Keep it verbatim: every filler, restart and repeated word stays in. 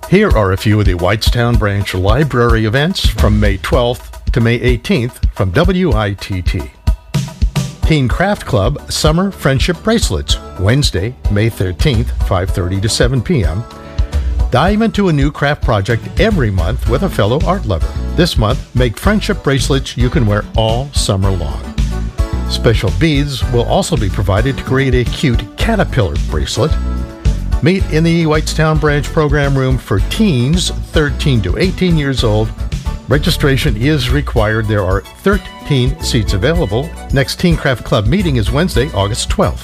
Here are a few of the Whitestown Branch Library events from May twelfth to May eighteenth from W I T T. Teen Craft Club Summer Friendship Bracelets, Wednesday, May thirteenth, five thirty to seven p.m. Dive into a new craft project every month with a fellow art lover. This month, make friendship bracelets you can wear all summer long. Special beads will also be provided to create a cute caterpillar bracelet. Meet in the Whitestown Branch program room for teens thirteen to eighteen years old. Registration is required. There are thirteen seats available. Next Teen Craft Club meeting is Wednesday, August twelfth.